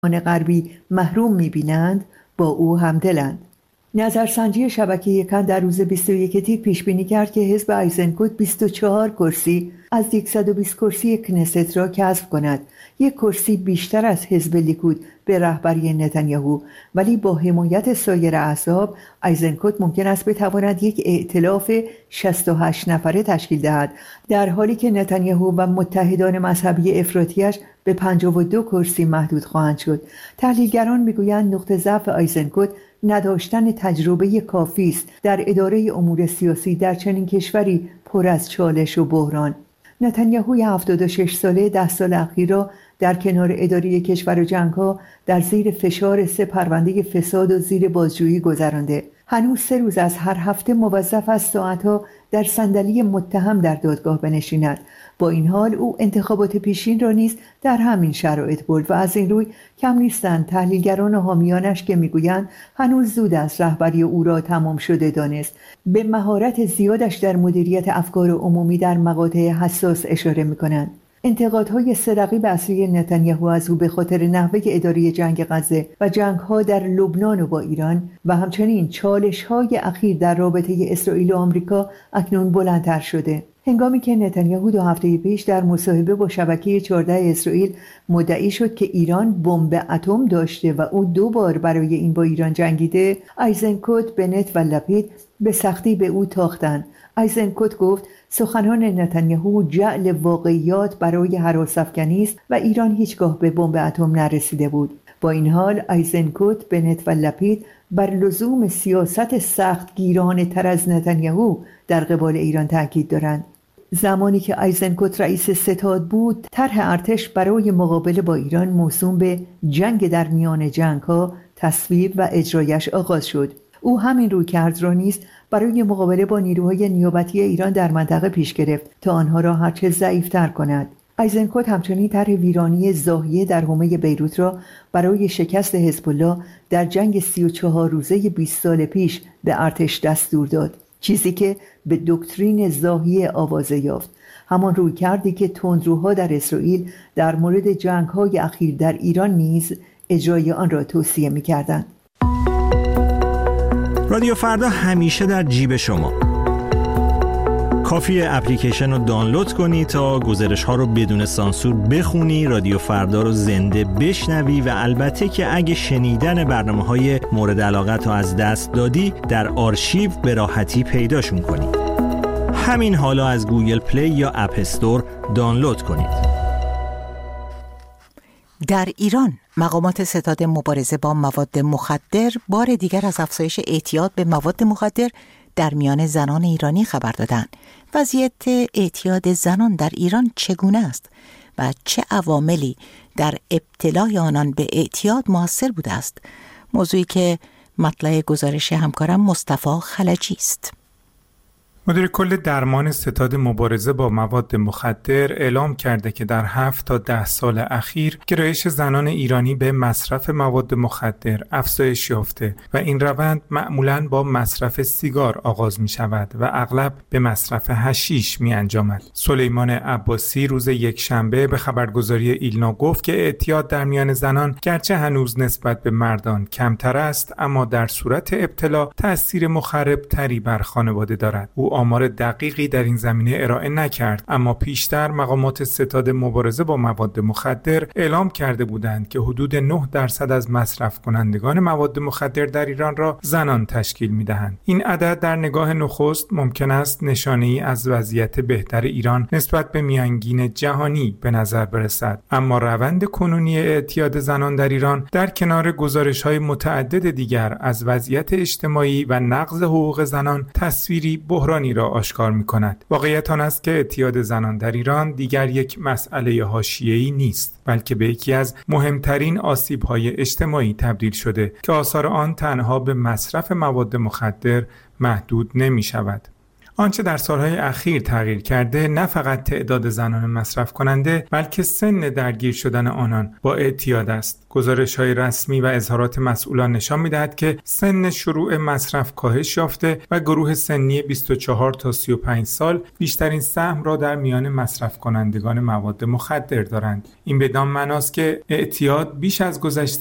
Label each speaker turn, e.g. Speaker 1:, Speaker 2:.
Speaker 1: غربی محروم می‌بینند با او همدلند. نظرسنجی شبکه یکن در روز 21 تیر پیش بینی کرد که حزب ایزنکوت 24 کرسی از 120 کرسی کنست را کسب کند، یک کرسی بیشتر از حزب لیکود به رهبری نتانیاهو، ولی با حمایت سایر احزاب ایزنکوت ممکن است بتواند یک ائتلاف 68 نفره تشکیل دهد، در حالی که نتانیاهو و متحدان مذهبی افراطیش به 52 کرسی محدود خواهند شد. تحلیلگران میگویند نقطه ضعف ایزنکوت نداشتن تجربه کافی است در اداره امور سیاسی در چنین کشوری پر از چالش و بحران. نتانیاهوی 76 ساله 10 سال اخیر را در کنار اداره کشور و جنگ‌ها در زیر فشار 3 پرونده فساد و زیر بازجویی گذرانده. هنوز 3 روز از هر هفته موظف است ساعتها در صندلی متهم در دادگاه بنشیند. با این حال او انتخابات پیشین را نیز در همین شرایط برد و از این روی کم نیستند تحلیلگران و حامیانش که میگویند هنوز زود است رهبری او را تمام شده دانست. به مهارت زیادش در مدیریت افکار عمومی در مقاطع حساس اشاره میکنند. انتقادهای 3 رقیب اصلی نتانیاهو از او به خاطر نحوه اداره جنگ غزه و جنگ‌ها در لبنان و با ایران و همچنین چالش‌های اخیر در رابطه اسرائیل و آمریکا اکنون بلندتر شده. هنگامی که نتانیاهو 2 هفته پیش در مصاحبه با شبکه 14 اسرائیل مدعی شد که ایران بمب اتم داشته و او 2 بار برای این با ایران جنگیده، ایزنکوت، بنت و لپید به سختی به او تاختند. ایزنکوت گفت سخنان نتانیاهو جعل واقعیات برای هراس‌افکنی است و ایران هیچگاه به بمب اتم نرسیده بود. با این حال ایزنکوت، بنت و لپید بر لزوم سیاست سخت گیرانه تر از نتانیاهو در قبال ایران تاکید دارند. زمانی که ایزنکوت رئیس ستاد بود، طرح ارتش برای مقابله با ایران موسوم به جنگ در میان جنگ‌ها تصویب و اجرایش آغاز شد. او همین رویکرد را نیز برای مقابله با نیروهای نیابتی ایران در منطقه پیش گرفت تا آنها را هرچه ضعیف‌تر کند. ایزنکوت همچنین طرح ویرانی زاهیه در حومه بیروت را برای شکست حزب الله در جنگ 34 روزه 20 سال پیش به ارتش دستور داد، چیزی که به دکترین زاهیه آوازه یافت، همان رویکردی که تندروها در اسرائیل در مورد جنگ‌های اخیر در ایران نیز اجرای آن را توصیه می‌کردند.
Speaker 2: رادیو فردا همیشه در جیب شما. کافیه اپلیکیشن رو دانلود کنی تا گزارش ها رو بدون سانسور بخونی، رادیو فردا رو زنده بشنوی و البته که اگه شنیدن برنامه‌های مورد علاقت رو از دست دادی در آرشیو به راحتی پیداشون کنی. همین حالا از گوگل پلی یا اپ استور دانلود کنید.
Speaker 3: در ایران مقامات ستاد مبارزه با مواد مخدر بار دیگر از افزایش اعتیاد به مواد مخدر در میان زنان ایرانی خبر دادند. وضعیت اعتیاد زنان در ایران چگونه است و چه عواملی در ابتلای آنان به اعتیاد مؤثر بوده است؟ موضوعی که مطلع گزارش همکارم مصطفی خلجی است.
Speaker 4: مدیر کل درمان ستاد مبارزه با مواد مخدر اعلام کرده که در 7 تا 10 سال اخیر گرایش زنان ایرانی به مصرف مواد مخدر افزایش یافته و این روند معمولاً با مصرف سیگار آغاز می شود و اغلب به مصرف حشیش می انجامد. سلیمان عباسی روز یکشنبه به خبرگزاری ایلنا گفت که اعتیاد در میان زنان گرچه هنوز نسبت به مردان کمتر است، اما در صورت ابتلا تأثیر مخرب تری بر خانواده دارد. او آمار دقیقی در این زمینه ارائه نکرد، اما پیشتر مقامات ستاد مبارزه با مواد مخدر اعلام کرده بودند که حدود 9% از مصرف کنندگان مواد مخدر در ایران را زنان تشکیل می‌دهند. این عدد در نگاه نخست ممکن است نشانه‌ای از وضعیت بهتر ایران نسبت به میانگین جهانی به نظر برسد، اما روند کنونی اعتیاد زنان در ایران در کنار گزارش‌های متعدد دیگر از وضعیت اجتماعی و نقض حقوق زنان تصویری بحرانی را آشکار می‌کند. واقعیت آن است که اعتیاد زنان در ایران دیگر یک مسئله حاشیه‌ای نیست، بلکه به یکی از مهمترین آسیب‌های اجتماعی تبدیل شده که آثار آن تنها به مصرف مواد مخدر محدود نمی‌شود. آنچه در سالهای اخیر تغییر کرده نه فقط تعداد زنان مصرف کننده بلکه سن درگیر شدن آنان با اعتیاد است. گزارش‌های رسمی و اظهارات مسئولان نشان می‌دهد که سن شروع مصرف کاهش یافته و گروه سنی 24 تا 35 سال بیشترین سهم را در میان مصرف کنندگان مواد مخدر دارند. این بدان معناست که اعتیاد بیش از گذشته